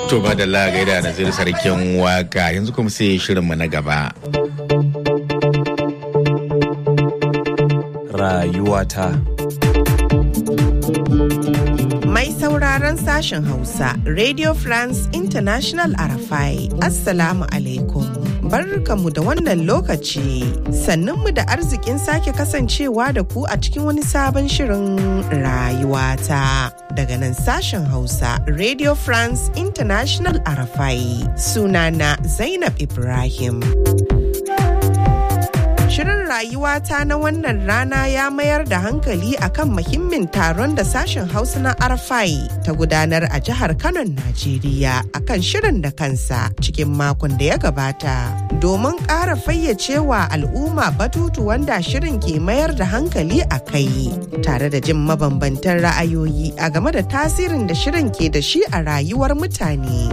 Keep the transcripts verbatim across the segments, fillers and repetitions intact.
To ba da gaida Nazir sarkin waka yanzu kuma sai shirinmu na gaba. Rayuwata. Mai sauraron sashen Hausa, Radio France International Arafai, Assalamu alaikum. Barkamu da wannan lokaci, sannunmu da arzikin sake kasancewa da ku a cikin wani sabon shirin rayuwata. Daga nan sashen Hausa, Radio France International Arafai, sunana Zainab Ibrahim. Shirin rayuwata na wannan rana ya mayar da hankali akan muhimmin taron da sashen Hausa na Arafai ta gudanar a jihar Kano, Najeriya akan shirin da kansa cikin makon da ya gabata. Domin ƙara fayyacewa al'umma batutu wanda shirin ke mayar da hankali a kai, tare da jin mabambantan ra'ayoyi a game da tasirin da shirin ke da shi a rayuwar mutane.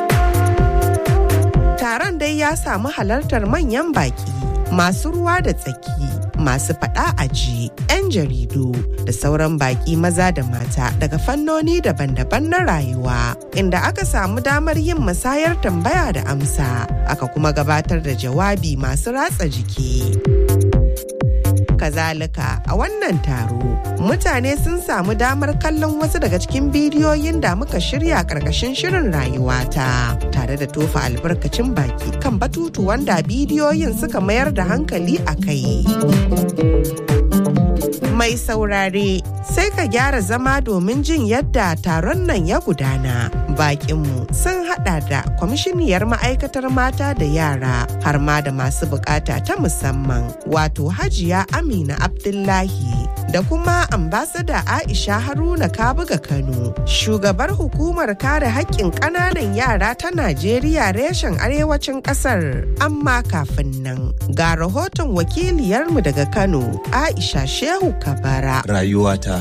Taron dai ya samu halartar manyan baki, masu ruwa da tsaki, masu faɗa aji, 'yan jaridu da sauran baƙi maza da mata daga fannoni daban-daban na rayuwa, inda aka samu damar yin musayar tambaya da amsa, aka kuma gabatar da jawabi masu ratsa jiki. Kazalika a wannan taro, mutane sun samu damar kallon wasu daga cikin bidiyoyin da muka shirya ƙarƙashin shirin rayuwata, tare da tofa albarkacin baki kan batutu wanda bidiyoyin suka mayar da hankali a kai. Mai saurare, sai ka gyara zama domin jin yadda taron nan ya gudana. Bakinmu sun hada da kwamishiniyar ma'aikatar mata da yara har ma da masu bukata ta musamman, wato Hajiya Amina Abdullahi, da kuma ambasada Aisha Haruna Kabuga Kano, shugabar hukumar kare haƙƙin ƙananan yara ta Najeriya reshen arewacin ƙasar. Amma kafin nan, ga rahoton wakiliyarmu daga Kano, Aisha Shehu Kabara. Rayuwata.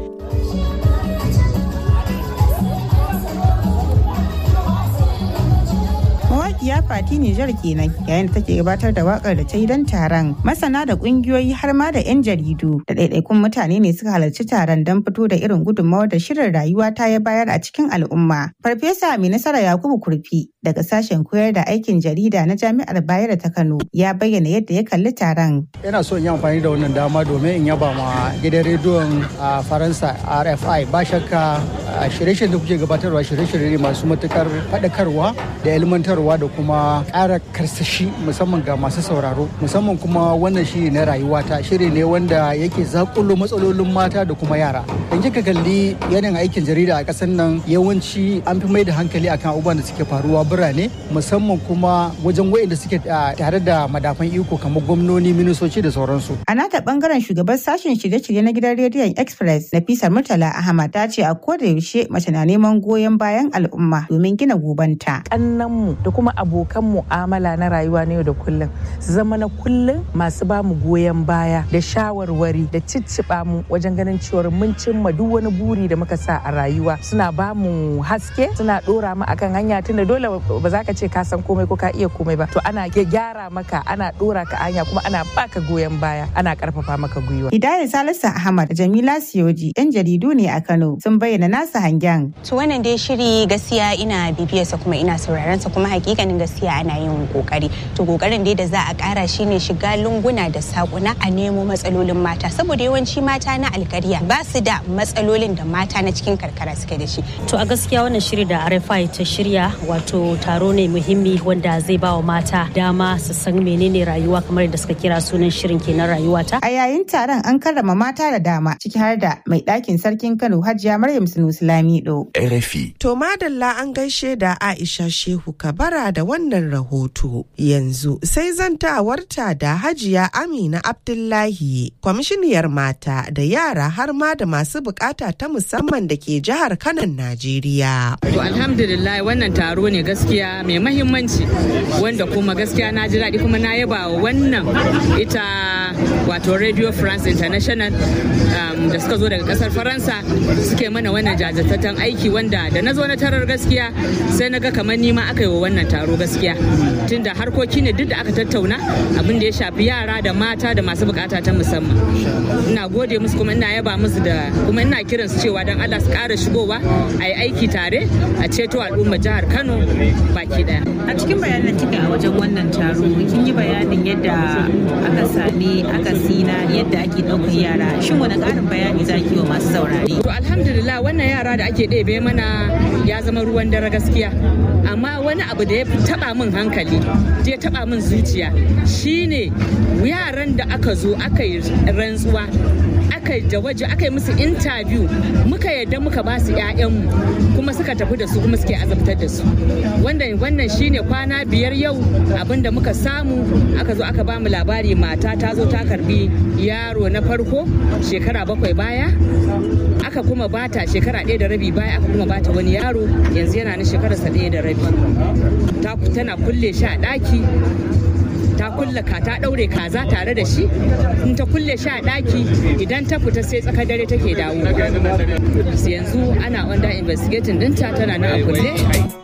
Ya Fati Nijar kenan yayin da take gabatar da wakar da ta yi don taron. Masana da kungiyoyi har ma da 'yan jaridu da ɗaiɗaikun mutane ne suka halarci taron don fito da irin gudunmawar da shirin rayuwa ta ya bayar a cikin al'umma. Farfesa Mai Nasara Yakubu Kurfi daga sashen koyar da aikin jarida na Jami'ar Bayero ta Kano ya bayyana yadda ya kalli taron. Ina so in yi amfani da wannan dama domin in yaba ma gidan rediyon a Faransa R F I. Ba shakka shirye-shiryen da kuke gabatarwa shirye-shirye masu matukar faɗakarwa da ilmantarwa da kuma ƙara karsashi musamman ga masu sauraro, musamman kuma wannan shiri na rayuwata, shiri ne wanda yake zakulo matsalolin mata da kuma yara. In kika kalli yanayin aikin jarida a ƙasar nan, yawanci an fi mai da hankali akan abubuwan da suke faruwa birane, musamman kuma wajen wayanda suke tare da madafan iko kamar gwamnoni, ministoci da sauransu. A nata bangaren shugaban sashen shirye-shirye na gidan rediyon Express, Nafisa Murtala Ahmad, ta ce a koda yaushe mace na neman goyon bayan al'umma domin gina gobanta. Kannanmu da kuma abokan mu'amala na rayuwa na yau da kullum su zama na kullum masu ba mu goyon baya da shawarwari da cicciɓa mu wajen ganin cewar mun cimma duk wani buri da muka sa a rayuwa. Suna ba mu haske, suna ɗora mu akan hanya, tunda dole ba za ka ce ka san komai ko ka iya komai ba, to ana gyara maka, ana ɗora ka hanya, kuma ana baka goyon baya, ana ƙarfafa maka gwiwa. Hidayat Salisu Ahmad da Jamila Siyoji 'yan jaridu ne a Kano sun bayyana nasa hangen. To wannan dai shiri gaskiya ina bibiyarsa kuma ina sauraron sa, kuma hakikanin gaskiya ana yin kokari. To kokarin dai da za a kara shine shiga lunguna da sakuna a nemo matsalolin mata, saboda yawanci mata na alkariya ba su da matsalolin da mata na cikin karkara suke da shi. To a gaskiya wannan shiri da R F I ta shirya, wato taro ne muhimmi wanda zai ba wa mata dama su san menene rayuwa, kamar yadda suka kira sunan shirin kenan rayuwata. A yayin taron an karrama mata da dama, ciki har da mai ɗakin sarkin Kano Hajiya Maryam Sunusi Lamido. R F I. To madalla, an gaishe da Aisha Shehu Kabara da wannan rahoto. Yanzu sai zantawarta da Hajiya Amina Abdullahi, kwamishiniyar mata da yara har ma da masu bukata ta musamman da ke jihar Kano, Najeriya. To alhamdulillah, wannan taro ne gaskiya mai mahimmanci, wanda kuma gaskiya na ji daɗi, kuma na yaba wa wannan ita wato Radio France International um, da suka zo daga kasar Faransa suke mana wannan jajirtaccen aiki wanda da na zo na tarar gaskiya sai na ga kamar nima aka yi wa wannan taro gaskiya tunda harkoki ne duk da aka tattauna abin da ya shafi yara da mata da masu bukata ta musamman. Ina gode musu kuma ina yaba musu da kuma ina kiran su cewa dan Allah su ƙara shigowa a yi aiki tare a ceto al'ummar jihar Kano baki daya. A cikin bayanan kika a wajen wannan taro kin yi bayanin yadda aka sami akasi na yadda ake ɗaukar yara. Shin wani ƙarin bayani za ki wa masu saurare? To alhamdulillah wannan yara da ake ɗebe mana ya zama ruwan dare gaskiya. Amma wani abu da ya taɓa min hankali, da ya taɓa min zuciya shine yaran da aka zo aka yi rantsuwa aka da waje aka yi musu interview muka yadda muka ba su ƴaƴanmu kuma suka tafi da su kuma suke azabtar da su wannan wannan shine kwana biyar yau abinda muka samu aka zo aka ba mu labari mata ta zo ta karbi yaro na farko shekara bakwai baya aka kuma bata shekara ɗaya da rabi baya aka kuma bata wani yaro yanzu yana na shekararsa ɗaya da rabi ta tana kulle shi a ɗaki ta kulle ka ta daure kaza tare da shi in ta kulle shi a daki idan ta fita sai tsakar dare take dawo yanzu ana under investigating dinta tana nan a kulle.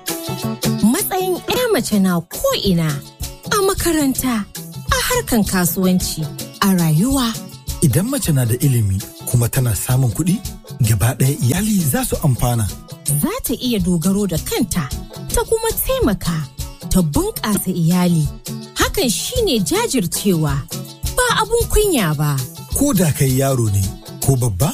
Matsayin ƴa mace na ko ina a makaranta a harkan kasuwanci a rayuwa. Idan mace na da ilimi kuma tana samun kuɗi gaba ɗaya iyali za su amfana. Za ta iya dogaro da kanta ta kuma taimaka ta bunƙasa iyali. Hakan shine jajircewa ba abun kunya ba. Ko da kai yaro ne ko babba,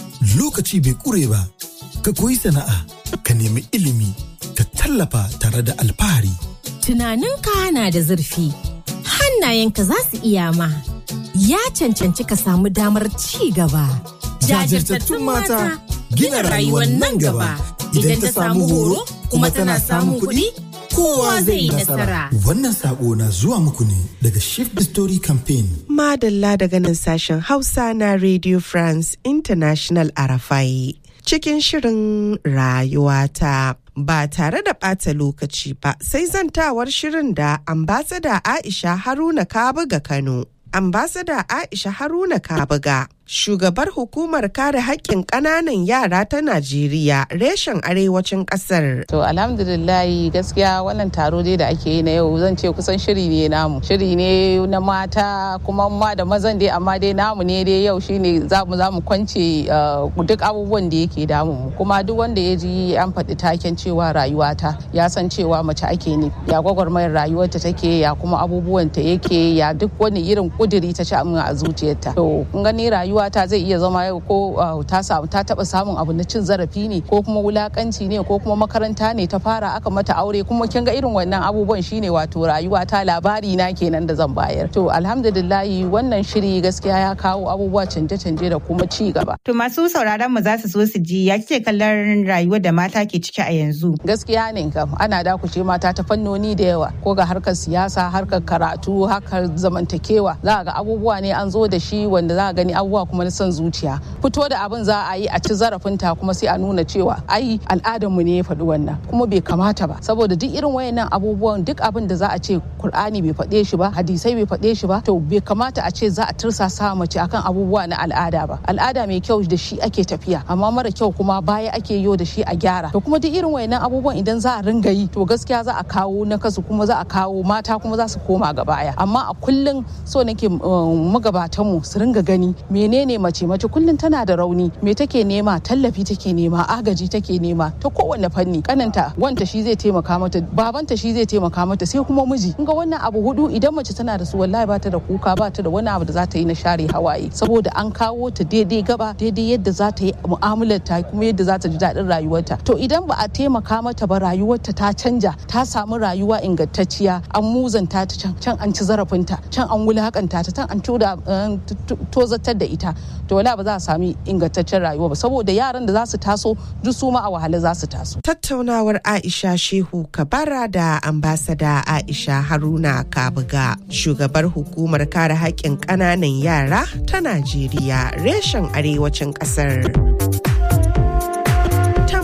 lokaci bai ƙure ba. Ka koyi sana'a, ka nemi ilimi, ka tallafa tare da alfahari. Tunaninka na da zurfi, hannayenka za su iya ma. Ya cancanci ka samu damar ci gaba. Jajirtattun mata gina rayuwar nan gaba. Idan ta samu horo kuma tana samun kuɗi, kowa zai yi nasara. Wannan sako na zuwa muku ne daga Shift the Story Campaign. Madalla daga nan sashen Hausa na Radio France International Arafai. Cikin shirin rayuwata ba tare da ɓata lokaci ba sai zantawar shirin da ambasada Aisha Haruna Kabuga Kano. Ambasada Aisha Haruna Kabuga, shugabar hukumar kare haƙƙin ƙananan yara ta Najeriya reshen arewacin ƙasar. To alhamdulillahi gaskiya wannan taro dai da ake yi na yau zan ce kusan shiri ne namu. Shiri ne na mata kuma ma da mazan dai amma dai namu ne dai yau shine za mu za mu kwance duk abubuwan da yake damu mu. Kuma duk wanda ya ji an faɗi taken cewa rayuwata ya san cewa mace ake ne. Ya gwagwarmayar rayuwarta take ya kuma abubuwan ta yake ya duk wani irin kudiri ta ci a zuciyarta. To kun gani rayuwa ta zai iya zama yau ko ta samu ta taba samun abu na cin zarafi ne ko kuma wulakanci ne ko kuma makaranta ne ta fara aka mata aure kuma kin ga irin wannan abubuwan shine wato rayuwa ta labari na kenan da zan bayar. To alhamdulillah wannan shiri gaskiya ya kawo abubuwa canje-canje da kuma ci gaba. To masu sauraron mu za su so su ji ya kike kallon rayuwar da mata ke ciki a yanzu. Gaskiya ne kam ana dakuce mata ta fannoni da yawa ko ga harkar siyasa harkar karatu harkar zamantakewa za ga abubuwa ne an zo da shi wanda za a gani abubuwa kuma na son zuciya fito da abin za a yi a ci zarafinta kuma sai a nuna cewa ai al'adar mu ne ya faɗi wannan kuma bai kamata ba saboda duk irin wayannan abubuwan duk abin da za a ce Kur'ani bai faɗe shi ba hadisai bai faɗe shi ba to bai kamata a ce za a tursasa mace akan abubuwa na al'ada ba al'ada mai kyau da shi ake tafiya amma mara kyau kuma baya ake yo da shi a gyara to kuma duk irin wayannan abubuwan idan za a ringa yi to gaskiya za a kawo na kasu kuma za a kawo mata kuma za su koma ga baya amma a kullum so nake magabatanmu su ringa gani menene mace mace kullum tana da rauni me take nema tallafi take nema agaji take nema ta kowanne fanni kananta wanta shi zai taimaka mata babanta shi zai taimaka mata sai kuma miji kinga wannan abu hudu idan mace tana da su wallahi ba ta da kuka ba ta da wani abu da za ta yi na share hawaye saboda an kawo ta daidai gaba daidai yadda za ta yi mu'amalar ta kuma yadda za ta ji daɗin rayuwarta to idan ba a taimaka mata ba rayuwarta ta canja ta samu rayuwa ingantacciya an muzanta ta can can an ci zarafinta can an wulakanta ta can an tozatar da ita to wala ba za a sami ingantaccen rayuwa ba saboda yaran da za su taso duk su ma a wahala za su taso. Tattaunawar Aisha Shehu Kabara da ambasada Aisha Haruna Kabuga shugabar hukumar kare haƙƙin ƙananan yara ta Najeriya reshen arewacin ƙasar. Tambaya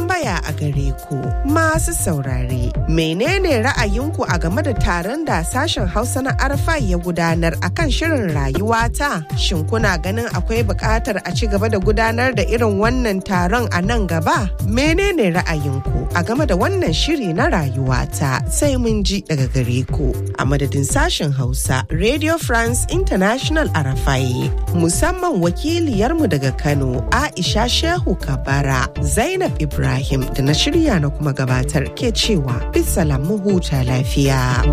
a gare ku masu saurare. Menene ra'ayinku a game da taron da sashen Hausa na R F I ya gudanar akan shirin rayuwata? Shin kuna ganin akwai buƙatar a ci gaba da gudanar da irin wannan taron a nan gaba? Menene ra'ayinku a game da wannan shiri na rayuwata? Sai mun ji daga gare ku. A madadin sashen Hausa, Radio France International R F I, musamman wakiliyarmu daga Kano, Aisha Shehu Kabara, Zainab Ibrahim da na shirya na kuma gabatar ke cewa bisalam mu huta lafiya.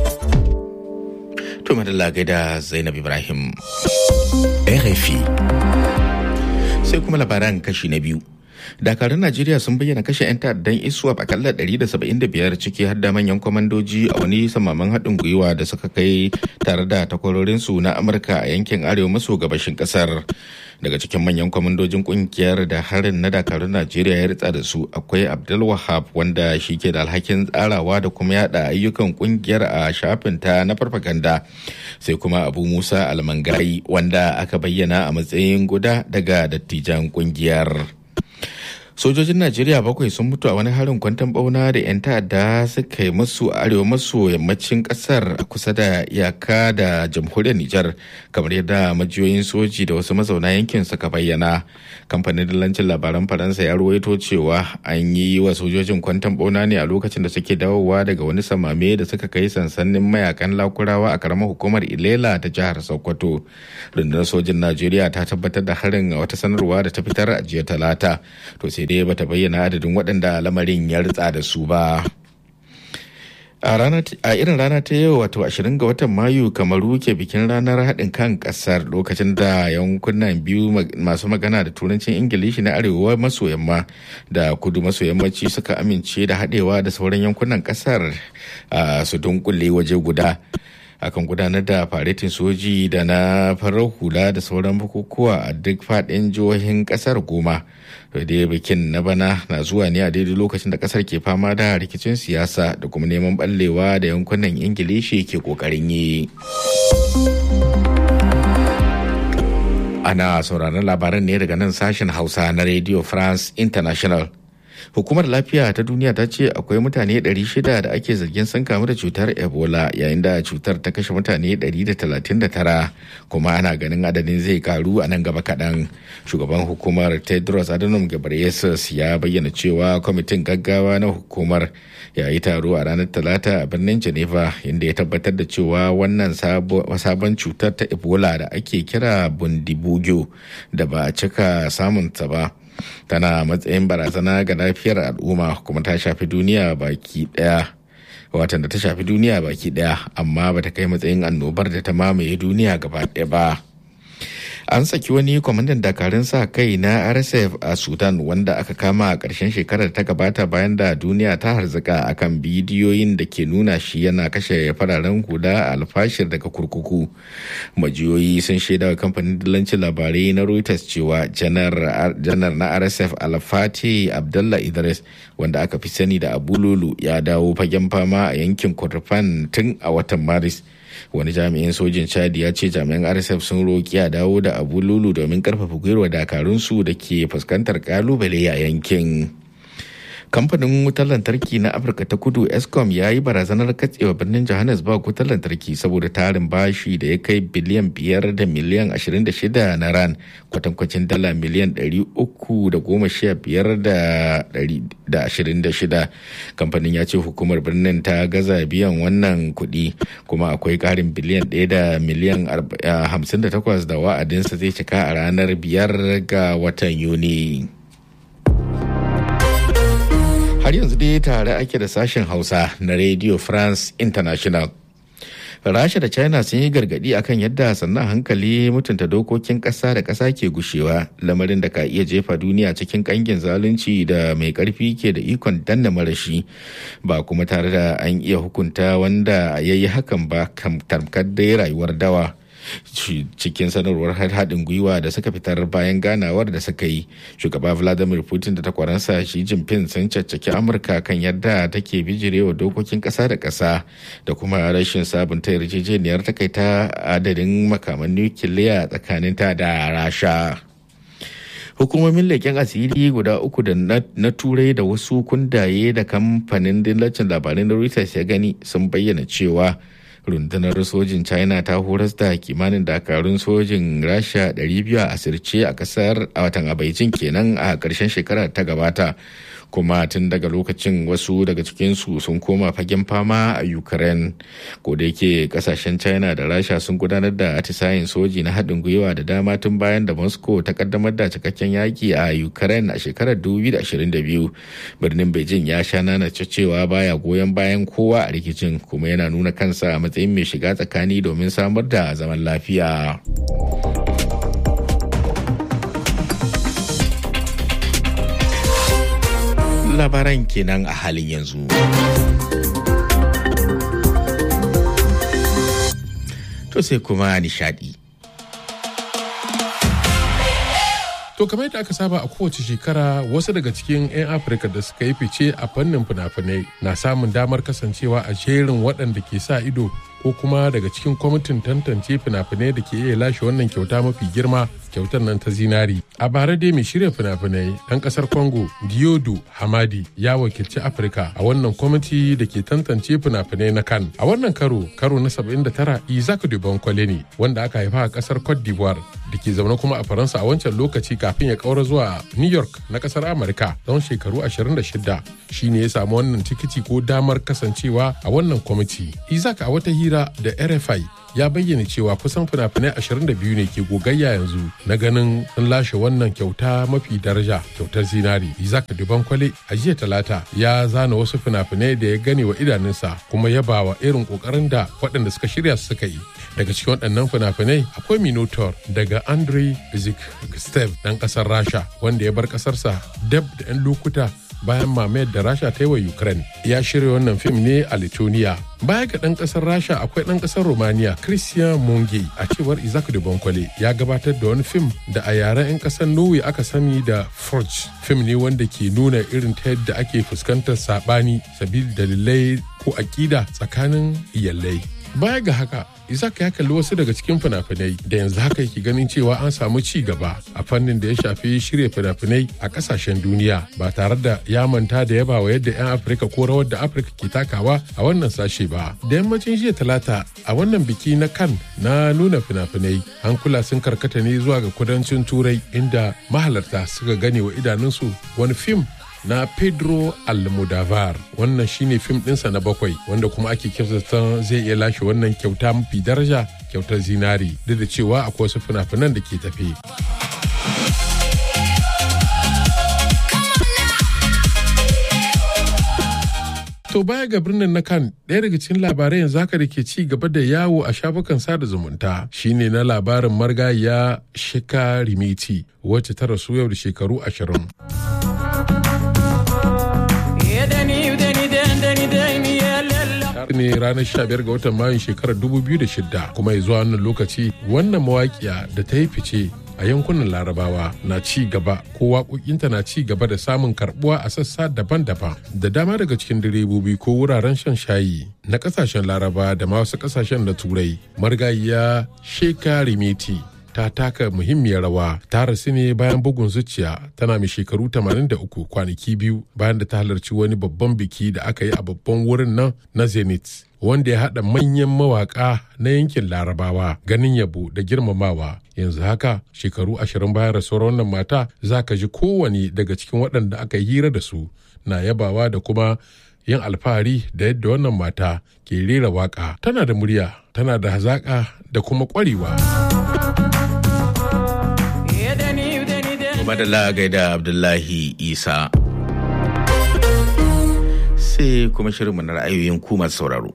To madalla gaida Zainab Ibrahim. R F I. Sai kuma labaran kashi na biyu. Dakarun Najeriya sun bayyana kashe 'yan ta'addan ISWAP akalla ɗari da saba'in da biyar ciki har da manyan kwamandoji a wani samaman haɗin gwiwa da suka kai tare da takwarorinsu na Amurka a yankin arewa maso gabashin ƙasar. Daga cikin manyan kwamandojin kungiyar da harin na dakarun Najeriya ya ritsa da su akwai Abdul Wahab wanda shi ke da alhakin tsarawa da kuma yada ayyukan kungiyar a shafinta na farfaganda, sai kuma Abu Musa Almangayi wanda aka bayyana a matsayin guda daga dattijan kungiyar. Sojojin Najeriya bakwai sun mutu a wani harin kwanton bauna da 'yan ta'adda suka yi musu a arewa maso yammacin kasar a kusa da iyaka da jamhuriyar Nijar, kamar yadda majiyoyin soji da wasu mazauna yankin suka bayyana. Kamfanin dillancin labaran Faransa ya ruwaito cewa an yi wa sojojin kwanton bauna ne a lokacin da suke dawowa daga wani samame da suka kai sansanin mayakan Lakurawa a karamar hukumar Ilela ta jihar Sokoto. Rundunar sojin Najeriya ta tabbatar da harin a wata sanarwa da ta fitar a jiya Talata. To sai dai bata bayyana adadin waɗanda lamarin ya ritsa da su ba. A irin rana ta yau wato ashirin ga watan Mayu, Kamaru ke bikin ranar haɗin kan ƙasar, lokacin da yankunan biyu masu magana da turancin Ingilishi na arewa maso yamma da kudu maso yammaci suka amince da haɗewa da sauran yankunan ƙasar su dunkule waje guda. Akan gudanar da faretin soji da na farar hula da sauran bukukuwa a duk faɗin jihohin ƙasar goma. Dai bikin na bana na zuwa ne a daidai lokacin da ƙasar ke fama da rikicin siyasa da kuma neman ɓallewa da yankunan Ingilishi ke ƙoƙarin yi. Ana sauraron labaran ne daga nan sashen Hausa na Radio France International. Hukumar Lafiya ta Duniya ta ce akwai mutane ɗari shida da ake zargin sun kamu da cutar Ebola, yayin da cutar ta kashe mutane ɗari da talatin da tara, kuma ana ganin adadin zai karu a nan gaba kaɗan. Shugaban hukumar Tedros Adhanom Ghebreyesus ya bayyana cewa kwamitin gaggawa na hukumar ya yi taro a ranar Talata a birnin Geneva, inda ya tabbatar da cewa wannan sabon cutar ta Ebola da ake kira Bundibugyo da ba a cika samunta ba, tana matsayin barazana ga lafiyar al'umma kuma ta shafi duniya baki daya watan da ta shafi duniya baki daya amma bata kai matsayin annobar da ta mamaye duniya gaba daya ba. An saki wani kwamandan dakarun sa kai na R S F a Sudan wanda aka kama a ƙarshen shekarar ta gabata bayan da duniya ta harzuka akan bidiyoyin da ke nuna shi yana kashe fararen hula a alfashir daga kurkuku. Majiyoyi sun shaida wa kamfanin dillancin labarai na Reuters cewa janar na R S F Alfati Abdullah Idris, wanda aka fi sani da Abu Lulu, ya dawo fagen fama a yankin Kordofan tun a watan Maris. Wani jami'in sojin Chadi ya ce jami'an R S F sun roƙi a dawo da Abu Lulu domin karfafa gwiwa dakarunsu da ke fuskantar kalubale a yankin. Kamfanin wutar lantarki na Afirka ta Kudu Eskom ya yi barazanar katsewa birnin Johannesburg wutar lantarki saboda tarin bashi da ya kai biliyan biyar da miliyan ashirin da shida na rand, kwatankwacin dala miliyan ɗari uku da goma sha biyar da ɗari da ashirin da shida. Kamfanin ya ce hukumar birnin ta gaza biyan wannan kuɗi, kuma akwai ƙarin biliyan ɗaya da miliyan hamsin da takwas da wa'adinsa zai cika a ranar biyar ga watan Yuni. Har yanzu dai tare ake da sashen Hausa na Radio France International. Rasha da China sun yi gargadi akan yadda sannan hankali mutunta dokokin ƙasa da ƙasa ke gushewa, lamarin da ka iya jefa duniya cikin ƙangin zalunci da mai ƙarfi ke da ikon danna marashi, ba kuma tare da an iya hukunta wanda ya yi hakan ba, tamkar dai rayuwar dawa. Cikin sanarwar haɗin gwiwa da suka fitar bayan ganawar da suka yi, shugaba Vladimir Putin da takwaransa Xi Jinping sun caccaki Amurka kan yadda take bijirewa dokokin ƙasa da ƙasa da kuma rashin sabunta yarjejeniyar takaita adadin makaman nukiliya tsakaninta da Rasha. Hukumomin leƙen asiri guda uku da na turai da wasu kundaye da kamfanin dillacin labarai na Reuters ya gani sun bayyana cewa rundunar sojin China ta horas da kimanin dakarun sojin Rasha ɗari biyu a asirce a kasar a watan Beijing kenan a ƙarshen shekarar ta gabata. Kuma tun daga lokacin wasu daga cikinsu sun koma fagen fama a Ukraine. Ko da yake kasashen China da Rasha sun gudanar da atisayen soji na haɗin gwiwa da dama tun bayan da Moscow ta kaddamar da cikakken yaki a Ukraine a shekarar dubu biyu da ashirin da biyu. Birnin Beijing ya sha nanace cewa baya goyon bayan kowa a rikicin, kuma yana nuna kansa a matsayin mai shiga tsakani domin samar da zaman lafiya. Labaran kenan a halin yanzu. To sai kuma nishadi. To kamar yadda aka saba a kowace shekara, wasu daga cikin 'yan Afirka da suka yi fice a fannin fina-finai na samun damar kasancewa a jerin waɗanda ke sa ido ko kuma daga cikin kwamitin tantance fina-finai da ke iya lashe wannan kyauta mafi girma, kyautar nan ta zinari. A bara dai mai shirya fina-finai ɗan ƙasar Congo Diodo Hamadi ya wakilci Afirka a wannan kwamiti da ke tantance fina-finai na Cannes. A wannan karo, karo na saba'in da tara, Isaac Dubankwale ne wanda aka haifa a ƙasar Cote d'Ivoire da ke zaune kuma a Faransa a wancan lokaci kafin ya ƙaura zuwa New York na ƙasar Amurka tsawon shekaru ashirin da shida. Shi ne ya samu wannan tikiti ko damar kasancewa a wannan kwamiti. Isaac a wata hira da R F I ya bayyana cewa kusan fina-finai ashirin da biyu ne ke gogayya yanzu na ganin sun lashe wannan kyauta mafi daraja, kyautar zinari. Isaac Dubankwale a jiya talata ya zana wasu fina-finai da ya gane wa idanunsa kuma ya bawa irin kokarin da waɗanda suka shirya suka yi. Daga cikin waɗannan fina-finai akwai Minotaur daga Andrei Zhigniew ɗan ƙasar Rasha wanda ya bar ƙasarsa dab da 'yan lokuta bayan mamayar da Rasha ta yi wa Ukraine. Ya shirya wannan fim ne a Lithuania. Baya ga ɗan ƙasar Rasha akwai ɗan ƙasar Romania Christian Munge. A cewar Isaac Dubankwale ya gabatar da wani fim da a yaren 'yan ƙasar Norway aka sani da Forge. Fim ne wanda ke nuna irin ta yadda ake fuskantar saɓani sabili dalilai ko aƙida tsakanin iyalai. Baya ga haka, Isaac ya kalli wasu daga cikin fina-finai da yanzu haka yake ganin cewa an samu ci gaba a fannin da ya shafi shirya fina-finai a kasashen duniya ba tare da ya manta da yaba wa yadda 'yan Afirka ko rawar da Afirka ke takawa a wannan sashe ba. Da yammacin jiya talata a wannan biki na Cannes na nuna fina-finai, hankula sun karkata ne zuwa ga kudancin Turai inda mahalarta suka gane wa idanunsu wani fim na Pedro Almodovar. Wannan shine fim ɗinsa na bakwai wanda kuma ake kyautata zai iya lashe wannan kyauta mafi daraja, kyautar zinari, duk da cewa akwai wasu fina-finan da ke tafe. To baya ga birnin na Cannes, ɗaya daga cikin labarai yanzu haka da ke ci gaba da yawo a shafukan sada zumunta shine na labarin marigayya Sheka Rimiti wacce ta rasu yau da shekaru ashirin. ne ranar sha biyar ga watan Mayun shekarar dubu biyu da shida, kuma ya zuwa wannan lokaci wannan mawaƙiya da ta yi fice a yankunan Larabawa na ci gaba ko waƙoƙinta na ci gaba da samun karɓuwa a sassa daban-daban. Da dama daga cikin direbobi ko wuraren shan shayi na ƙasashen Laraba da ma wasu ƙasashen na Turai, marigayiya Sheka Rimiti ta taka muhimmiyar rawa. Ta rasu ne bayan bugun zuciya tana mai shekaru tamanin da uku, kwanaki biyu bayan da ta halarci wani babban biki da aka yi a babban wurin nan na Zenith, wanda ya haɗa manyan mawaƙa na yankin Larabawa ganin yabo da girmamawa. Yanzu haka shekaru ashirin bayan rasuwar wannan mata, za ka ji kowane daga cikin waɗanda aka hira da su na yabawa da kuma yin alfahari da yadda wannan mata ke rera waƙa. Tana da murya, tana da hazaƙa da kuma ƙwarewa. Madalla gaida Abdullahi Isa. Sai kuma shirinmu na ra'ayoyin ku masu sauraro.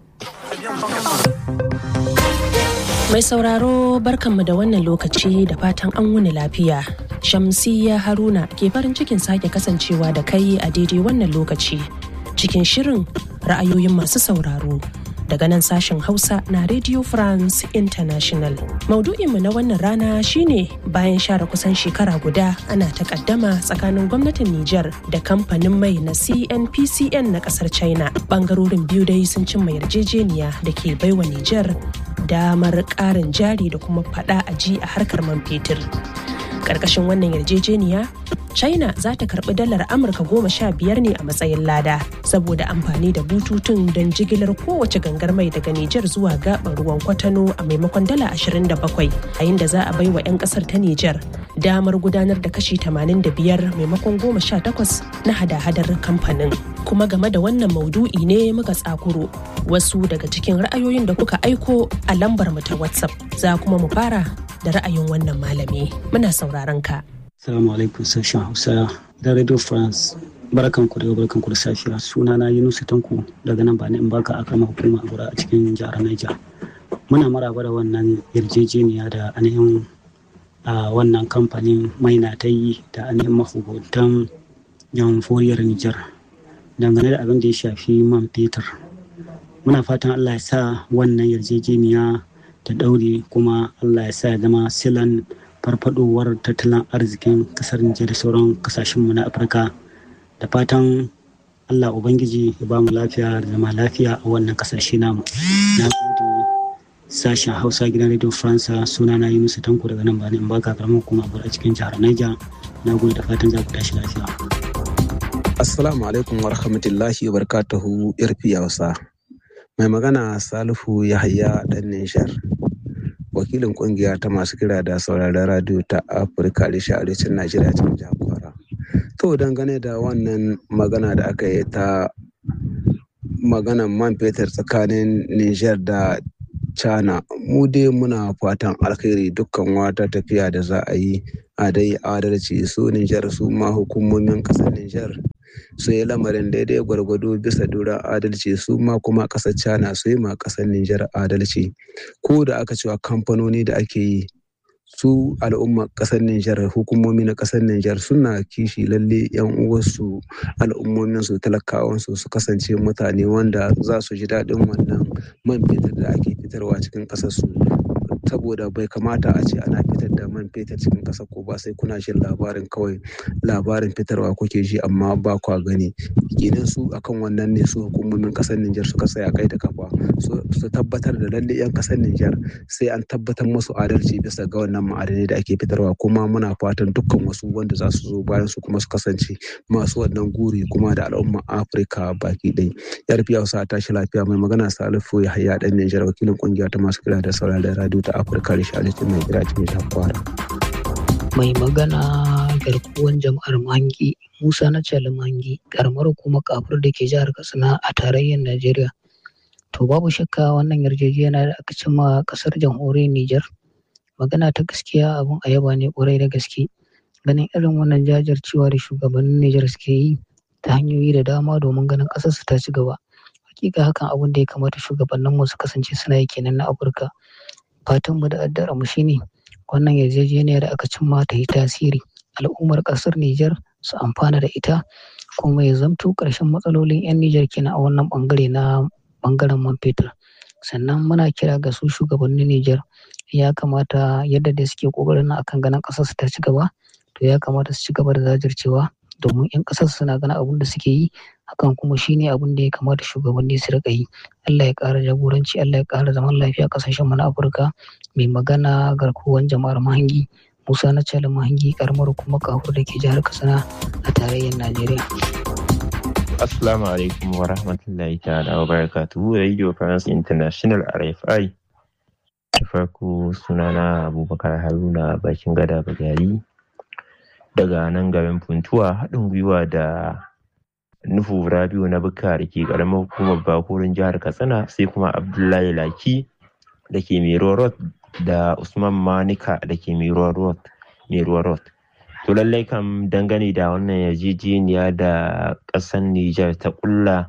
Mai sauraro barkanmu da wannan lokaci da fatan an wuni lafiya. Shamsiyya Haruna ke farin cikin sake kasancewa da kai a daidai wannan lokaci cikin shirin ra'ayoyin masu sauraro. Daga nan sashen Hausa na Radio France International. Maudu'inmu na wannan rana shine bayan share kusan shekara guda ana takaddama tsakanin gwamnatin Nijar da kamfanin mai na C N P C N na kasar China. Bangarorin biyu dai sun cimma yarjejeniya da ke baiwa Nijar damar ƙarin jari da kuma faɗa a ji a harkar man fetur. Ƙarƙashin wannan yarjejeniya, China za ta karɓi dalar Amurka goma sha biyar ne a matsayin lada saboda amfani da bututun don jigilar kowace gangar mai daga Nijar zuwa gaɓar ruwan Kwatano a maimakon dala ashirin da bakwai, yayin da za a baiwa 'yan ƙasar ta Nijar damar gudanar da kashi tamanin da biyar maimakon goma sha takwas na hada-hadar kamfanin. Kuma game da wannan maudu'i ne muka tsakuro wasu daga cikin ra'ayoyin da kuka aiko a lambar mu ta WhatsApp. Za kuma mu fara da ra'ayin wannan malami. Muna sauraron ka. Assalamu alaikum sashen Hausa da Radio France. Barkan ku da barkan ku da safiya. Suna na Yunusu Tanko daga nan Bani in baka a karamar hukuma Agura a cikin jihar Niger. Muna maraba da wannan yarjejeniya da ainihin a wannan kamfanin mai na ta yi da ainihin mahukuntan jamhuriyar Nijar dangane da abin da ya shafi man fetur. Muna fatan Allah ya sa wannan yarjejeniya ta daure kuma Allah ya sa ya zama silan farfadowar tattalin arzikin kasar Nijar da sauran kasashenmu na Afirka. Da fatan Allah Ubangiji ya ba mu lafiya da zama lafiya a wannan kasashe namu. Na gode sashen Hausa gidan Radio France, suna na Yunusu Tanko daga nan Bani in baka karamar kuma a cikin jihar Niger. Na gode da fatan za ku tashi lafiya. Assalamu alaikum wa rahmatullahi wa barakatuhu irfi Hausa. Mai magana Salihu Yahaya dan Nijar. Wakilin kungiya ta masu kira da sauraron radio ta Afirka da arewacin Najeriya cikin jihar Kwara. To dangane da wannan magana da aka yi ta maganan man fetur tsakanin Nijar da China, mu dai muna fatan alkhairi dukkan wata tafiya da za a yi a dai adalci. Su Nijar su ma hukumomin ƙasar Nijar su yi lamarin daidai gwargwado bisa doron adalci, su ma kuma ƙasar China su yi ma ƙasar Nijar adalci. Ko da aka cewa kamfanoni da ake yi, su al'ummar ƙasar Nijar, hukumomi na ƙasar Nijar suna kishi lalle yan uwarsu al'ummomin su talakawan su su kasance mutane wanda za su ji daɗin wannan man fetur da ake fitarwa cikin ƙasar su. Saboda bai kamata a ce ana fitar da man fetur cikin ƙasar ko ba sai kuna jin labarin kawai labarin fitarwa kuke ji amma ba kwa gani. Kenan su akan wannan ne su hukumomin ƙasar Nijar suka tsaya kai da kafa su tabbatar da lalle yan ƙasar Nijar sai an tabbatar musu adalci bisa ga wannan ma'adanai da ake fitarwa. Kuma muna fatan dukkan wasu wanda za su zo bayan su kuma su kasance masu wannan guri kuma da al'ummar Afirka baki ɗaya. Yarfi Hausa tashi lafiya. Mai magana Salifu Yahaya dan Nijar, wakilin kungiya ta masu kira da sauraron radio ta Afirka da arewacin Najeriya cikin jihar Kwara. Mai magana garkuwan jama'ar Mangi Musa na Cali Mangi, karamar hukumar Kafur da ke jihar Katsina a tarayyar Najeriya. To babu shakka wannan yarjejeniya da aka cimma kasar jamhuriyar Nijar, magana ta gaskiya abun a yaba ne kwarai da gaske. Ganin irin wannan jajircewa da shugabannin Nijar suke yi ta hanyoyi da dama domin ganin kasar su ta ci gaba. Hakika hakan abun da ya kamata shugabannin mu su kasance suna yi kenan na Afirka. Fatan mu da addara mu shine wannan yarjejeniya da aka cimma ta yi tasiri, al'ummar kasar Nijar su amfana da ita kuma ya zamto ƙarshen matsalolin 'yan Nijar kenan a wannan bangare na bangaren man fetur. Sannan muna kira ga su shugabannin Nijar, ya kamata yadda da suke kokarin na akan ganin ƙasar su ta ci gaba, to ya kamata su ci gaba da jajircewa domin 'yan ƙasar suna ganin abin da suke yi, hakan kuma shine abin da ya kamata shugabanni su rika yi. Allah ya ƙara jagoranci, Allah ya ƙara zaman lafiya ƙasashen mu na Afirka. Mai magana garkuwan jama'ar Mahangi Musa na Cali Mahangi, karamar hukumar Kafur da ke jihar Katsina a tarayyar Najeriya. Assalamu alaikum wa rahmatullahi ta'ala wa barakatuhu. Radio France International R F I. Da farko sunana Abubakar Haruna bakin gada Bagari daga nan garin Funtuwa, haɗin gwiwa da Nufu Rabiu na Bukka da ke ƙaramar hukumar Bakurin jihar Katsina, sai kuma Abdullahi Laki da ke Mero Road da Usman Manika da ke Mero Road. To lallai kam dangane da wannan yarjejeniya da ƙasar Nijar ta ƙulla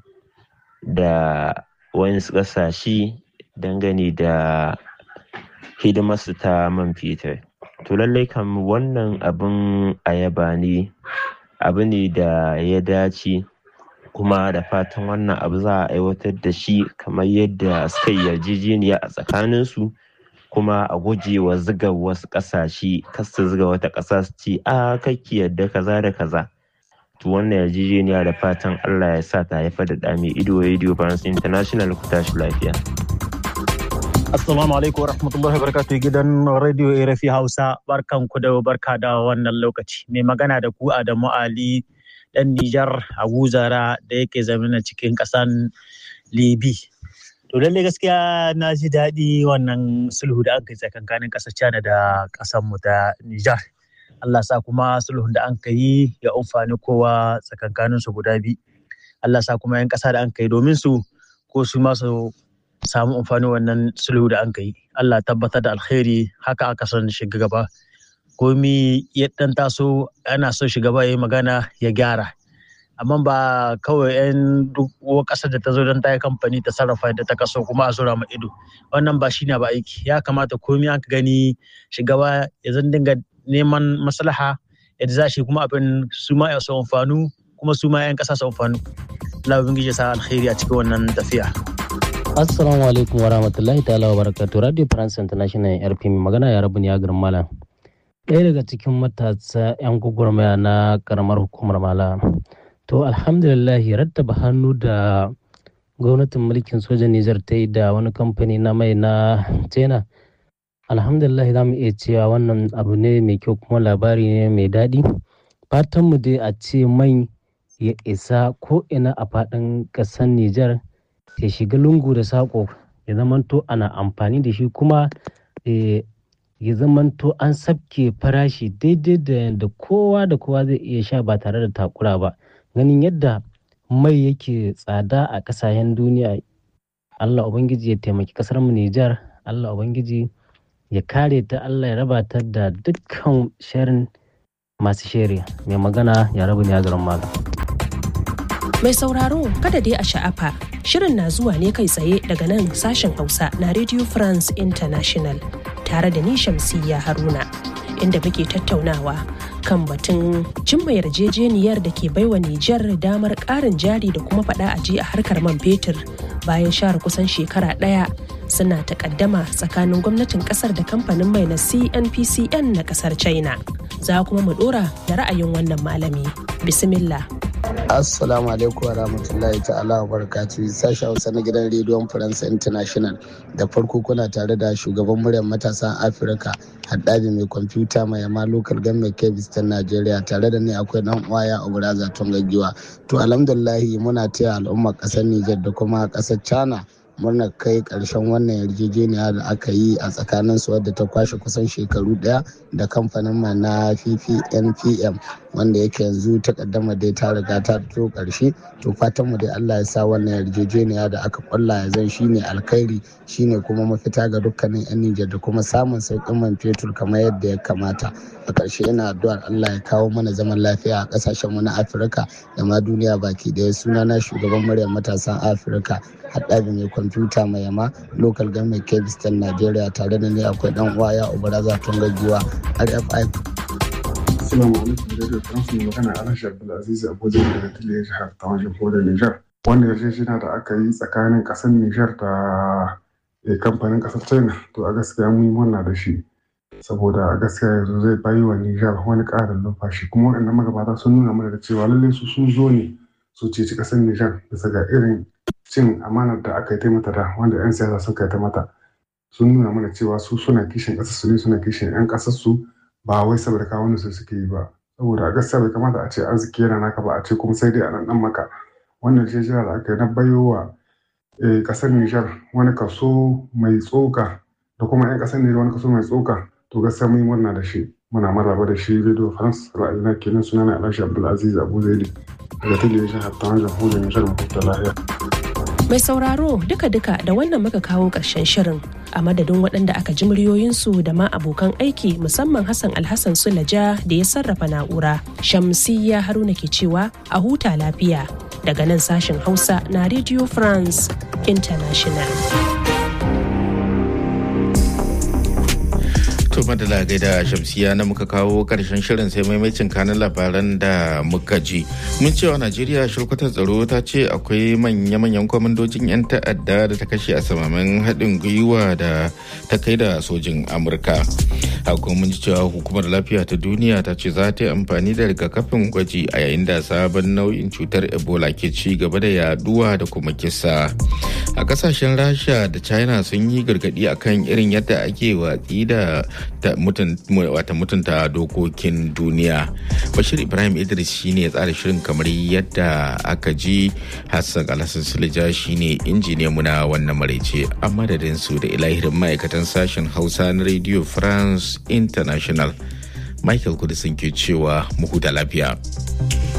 da wasu ƙasashe dangane da hidimarsu ta man fetur. To lallai kam wannan abin ayaba ne, abu ne da ya dace, kuma da fatan wannan abu za a aiwatar da shi kamar yadda suka yi yarjejeniya a tsakaninsu, kuma a guje wa ziga wasu ƙasashe, kasta ziga wata ƙasa su ce a kakki yadda kaza da kaza. To wannan yarjejeniya da fatan Allah ya sa ta haifar da ɗa mai ido. Radio France International, ku tashi lafiya. Assalamu alaikum wa rahmatullahi wa barakatuh gidan Radio R F I Hausa barkan ku da barka da wannan lokaci. Mai magana da ku Adamu Ali dan Nijar a Guzara da yake zamana cikin ƙasan Libi. To lalle gaskiya na ji daɗi wannan sulhu da aka yi tsakankanin ƙasar China da ƙasar mu ta Nijar. Allah sa kuma sulhun da an yi ya amfani kowa tsakankanin su guda biyu. Allah sa kuma 'yan ƙasa da an kai domin su ko su ma su samu amfani wannan sulhu da an kai. Allah tabbatar da alkhairi haka aka son shugaba. Komi ya dan taso ana so shugaba ya yi magana ya gyara. Amma ba kawai 'yan duk ƙasar da ta zo don ta yi kamfani ta sarrafa da ta kaso kuma a zura ma ido. Wannan ba shine ba aiki. Ya kamata komi an gani shugaba ya zan dinga neman maslaha yadda za shi kuma abin su ma ya su amfanu kuma su ma 'yan ƙasa su amfanu. Allah ubangiji ya sa alkhairi a cikin wannan tafiya. Assalamu alaikum wa rahmatullahi ta'ala wa barakatuh. Radio France International R P M magana ya rabu ne ya garin Malam. Ɗaya daga cikin matasa 'yan gwagwarmaya na karamar hukumar Malam. To alhamdulillah rattaba hannu da gwamnatin mulkin sojan Nijar ta yi da wani kamfani na mai na China. Alhamdulillah za mu iya cewa wannan abu ne mai kyau kuma labari ne mai daɗi. Fatanmu dai a ce mai ya isa ko ina a faɗin ƙasar Nijar. Ya shiga lungu da saƙo ya zamanto ana amfani da shi kuma ya zamanto an sabke farashi daidai da yadda kowa da kowa zai iya sha ba tare da takura ba. Ganin yadda mai yake tsada a ƙasashen duniya, Allah Ubangiji ya taimaki ƙasar mu Nijar, Allah Ubangiji ya kare ta, Allah ya raba ta da dukkan sharin masu shari'a. Mai magana ya rabu ne a garin Malam. Mai sauraro kada dai a sha'afa shirin na zuwa ne kai tsaye daga nan sashen Hausa na Radio France International tare da ni Shamsiyya Haruna inda muke tattaunawa kan batun cimma yarjejeniyar da ke baiwa Nijar damar ƙarin jari da kuma faɗa aji a harkar man fetur bayan share kusan shekara ɗaya suna takaddama tsakanin gwamnatin ƙasar da kamfanin mai na C N P C N na ƙasar China. Za kuma mu ɗora da ra'ayin wannan malami. Bismillah. Assalamu alaikum wa rahmatullahi ta'ala wa barakatuhu. Sashi Hausa na gidan rediyon Faransa International. Da farko kuna tare da shugaban muryar matasan Afirka Haddabi mai kwamfuta mai yamma local government kebis ta Najeriya. Tare da ni akwai dan uwaya Oburaza Tongagiwa. To alhamdulillahi muna taya al'ummar kasar Nijar da kuma kasar China murnar kai karshen wannan yarjejeniya da aka yi a tsakanin su wadda ta kwashe kusan shekaru daya da kamfanin mai na P P N P M wanda yake yanzu ta kaddama dai ta riga ta fito karshe. To fatan mu dai Allah ya sa wannan yarjejeniya da aka kulla ya zan shine alkhairi shine kuma mafita ga dukkanin yan Nijar da kuma samun sauƙin man fetur kamar yadda ya kamata. A ƙarshe ina addu'ar Allah ya kawo mana zaman lafiya a ƙasashen mu na Afirka da ma duniya baki ɗaya. Sunana shugaban muryar matasan Afirka Haddabi mai kwamfuta mai yama local government kebis ta Najeriya. Tare da ni akwai dan uwa ya Obaraza Tongagiwa R F I. Assalamu alaikum Radio France mai magana Alhaji Abdulaziz Abuja daga Tiliyar jihar ta wajen Kodar Nijar. Wanda yarjejeniya da aka yi tsakanin ƙasar Nijar da kamfanin ƙasar China to a gaskiya mun yi murna da shi. Saboda a gaskiya yanzu zai bayi wa Nijar wani ƙarin numfashi kuma waɗannan magabata sun nuna mana da cewa lallai su sun zo ne su ceci ƙasar Nijar bisa ga irin cin amanar da aka yi ta mata da wanda 'yan siyasa suka yi ta mata. Sun nuna mana cewa su suna kishin ƙasar su ne suna kishin 'yan ƙasar su ba wai saboda kawo su suke yi ba. Saboda a gaskiya bai kamata a ce arziki yana naka ba a ce kuma sai dai a nan maka. Wannan shejira da aka yi na bayowa ƙasar Nijar wani kaso mai tsoka da kuma 'yan ƙasar Nijar wani kaso mai tsoka to gaskiya mun yi murna da shi. Muna maraba da shi Radio France ra'ayina kenan sunana Alhaji Abdulaziz Abu Zaidi daga Tiliyar jihar ta wajen Kodar Nijar mu huta lafiya. Mai sauraro duka-duka da wannan muka kawo ƙarshen shirin a madadin waɗanda aka ji muryoyinsu da ma abokan aiki musamman Hassan Alhassan Sulaja da ya sarrafa na'ura. Shamsiyya Haruna ke cewa a huta lafiya daga nan sashen Hausa na Radio France International. To madala gaida Shamsiya na muka kawo karshen shirin sai maimacin kanin labaran da muka ji. Mun cewa Najeriya shirkutar tsaro ta ce akwai manya-manyan kwamandojin 'yan ta'adda da ta kashe a samamin haɗin gwiwa da ta kai da sojin Amurka. Haka mun ji cewa hukumar lafiya ta duniya ta ce za ta yi amfani da rigakafin gwaji a yayin da sabon nau'in cutar Ebola ke ci gaba da yaduwa da kuma kisa. A kasashen Rasha da China sun yi gargadi akan irin yadda ake watsi da wata mutunta dokokin duniya. Bashir Ibrahim Idris shine ya tsara shirin kamar yadda aka ji. Hassan Alhassan Sulija shine injiniyan mu na wannan maraice. A madadin su da ilahirin ma'aikatan sashen Hausa na Radio France International, Michael Kudisin ke cewa mu huta lafiya.